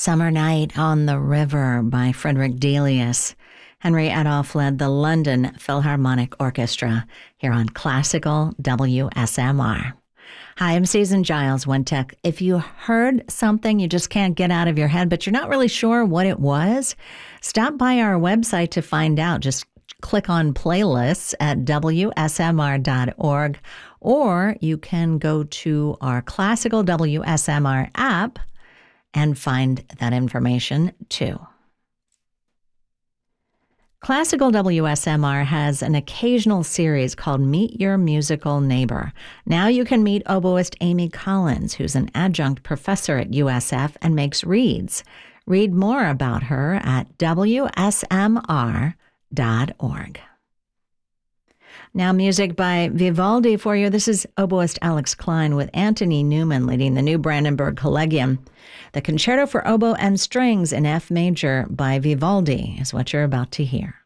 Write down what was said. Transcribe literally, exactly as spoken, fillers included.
Summer Night on the River by Frederick Delius. Henry Adolph led the London Philharmonic Orchestra here on Classical W S M R. Hi, I'm Susan Giles, One Tech. If you heard something you just can't get out of your head, but you're not really sure what it was, stop by our website to find out. Just click on playlists at W S M R dot org, or you can go to our Classical W S M R app and find that information too. Classical W S M R has an occasional series called Meet Your Musical Neighbor. Now you can meet oboist Amy Collins, who's an adjunct professor at U S F and makes reeds. Read more about her at W S M R dot org. Now music by Vivaldi for you. This is oboist Alex Klein with Anthony Newman leading the New Brandenburg Collegium. The Concerto for Oboe and Strings in F Major by Vivaldi is what you're about to hear.